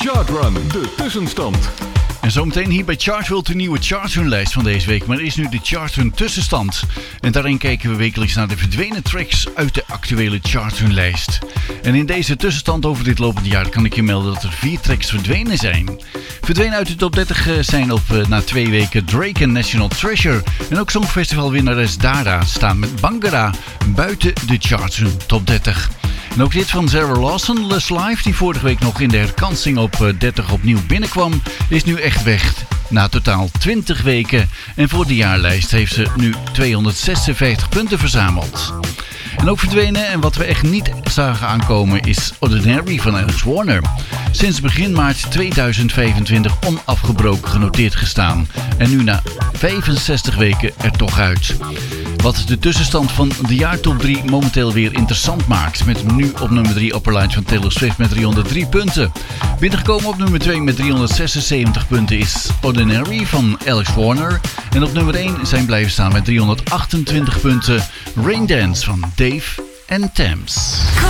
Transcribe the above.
Chartrun, de tussenstand. En zometeen hier bij Chartworld de nieuwe Chartrun-lijst van deze week. Maar er is nu de Chartrun tussenstand. En daarin kijken we wekelijks naar de verdwenen tracks uit de actuele Chartrun-lijst. En in deze tussenstand over dit lopende jaar kan ik je melden dat er 4 tracks verdwenen zijn. Verdwenen uit de top 30 zijn na 2 weken Drake en National Treasure. En ook Songfestival-winnares Dara staan met Bangara buiten de Chartrun top 30. En ook dit van Zara Larsson, Less Life, die vorige week nog in de herkansing op 30 opnieuw binnenkwam, is nu echt weg. Na totaal 20 weken. En voor de jaarlijst heeft ze nu 256 punten verzameld. En ook verdwenen en wat we echt niet zagen aankomen is Ordinary van Alex Warner. Sinds begin maart 2025 onafgebroken genoteerd gestaan. En nu na 65 weken er toch uit. Wat de tussenstand van de jaartop 3 momenteel weer interessant maakt. Met nu op nummer 3 Upper Lines van Taylor Swift met 303 punten. Binnengekomen op nummer 2 met 376 punten is Ordinary van Alex Warner. En op nummer 1 zijn blijven staan met 328 punten Raindance van Dave and Thames.